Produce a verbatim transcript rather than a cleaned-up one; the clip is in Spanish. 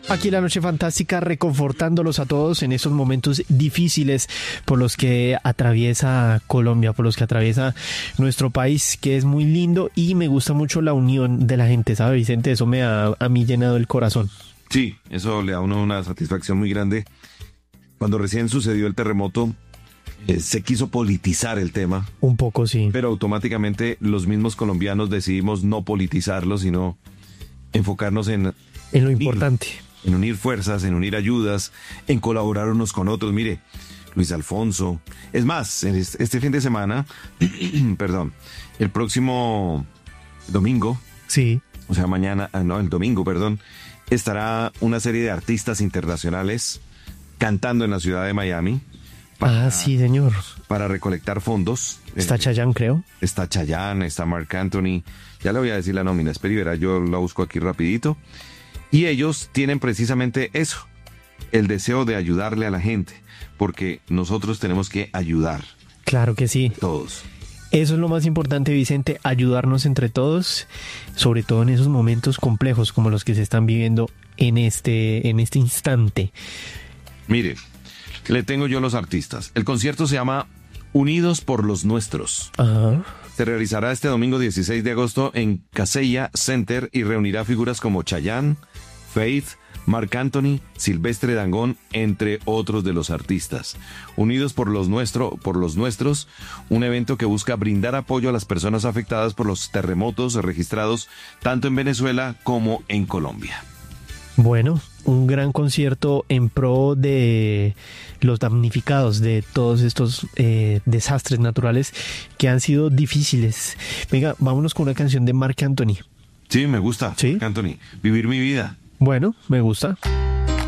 Aquí la Noche Fantástica, reconfortándolos a todos en estos momentos difíciles por los que atraviesa Colombia, por los que atraviesa nuestro país, que es muy lindo, y me gusta mucho la unión de la gente, ¿sabe, Vicente? Eso me ha a mí llenado el corazón. Sí, eso le da a uno una satisfacción muy grande. Cuando recién sucedió el terremoto, eh, se quiso politizar el tema. Un poco, sí. Pero automáticamente los mismos colombianos decidimos no politizarlo, sino enfocarnos en... En lo importante. En unir fuerzas, en unir ayudas, en colaborar unos con otros. Mire, Luis Alfonso. Es más, este fin de semana, perdón, el próximo domingo. Sí. O sea, mañana, no, el domingo, perdón, estará una serie de artistas internacionales cantando en la ciudad de Miami. Para, ah, sí, señor. Para recolectar fondos. Está eh, Chayanne, creo. Está Chayanne, está Marc Anthony. Ya le voy a decir la nómina, espera y verá, yo la busco aquí rapidito. Y ellos tienen precisamente eso, el deseo de ayudarle a la gente, porque nosotros tenemos que ayudar. Claro que sí. Todos. Eso es lo más importante, Vicente, ayudarnos entre todos, sobre todo en esos momentos complejos como los que se están viviendo en este, en este instante. Mire, le tengo yo los artistas. El concierto se llama Unidos por los Nuestros. Ajá. Se realizará este domingo dieciséis de agosto en Casella Center y reunirá figuras como Chayanne, Faith, Marc Anthony, Silvestre Dangond, entre otros de los artistas. Unidos por los, nuestro, por los Nuestros, un evento que busca brindar apoyo a las personas afectadas por los terremotos registrados tanto en Venezuela como en Colombia. Bueno, un gran concierto en pro de los damnificados de todos estos eh, desastres naturales que han sido difíciles. Venga, vámonos con una canción de Marc Anthony. Sí, me gusta. ¿Sí? Marc Anthony, Vivir mi vida. Bueno, me gusta.